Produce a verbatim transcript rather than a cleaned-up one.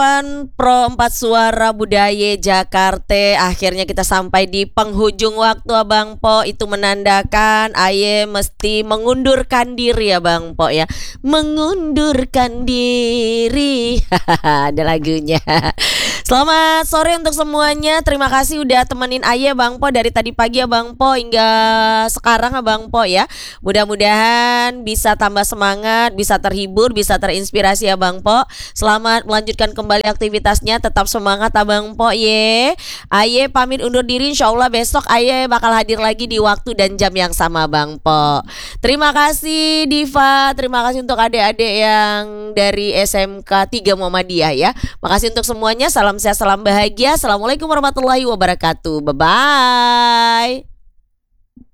Pro empat Suara Budaya Jakarta. Akhirnya kita sampai di penghujung waktu Abang Po. Itu menandakan Aye mesti mengundurkan diri ya Bang Po ya. Mengundurkan diri. Ada lagunya. Selamat sore untuk semuanya. Terima kasih udah temenin Aye Bang Po dari tadi pagi ya Bang Po hingga sekarang Abang Po ya. Mudah-mudahan bisa tambah semangat, bisa terhibur, bisa terinspirasi ya Bang Po. Selamat melanjutkan kembali aktivitasnya, tetap semangat Abang Po ye. Aye pamit undur diri, insya Allah besok Aye bakal hadir lagi di waktu dan jam yang sama Bang Po. Terima kasih Diva, terima kasih untuk adik-adik yang dari S M K tiga Muhammadiyah ya. Makasih untuk semuanya, salam sehat, salam bahagia. Assalamualaikum warahmatullahi wabarakatuh. Bye-bye.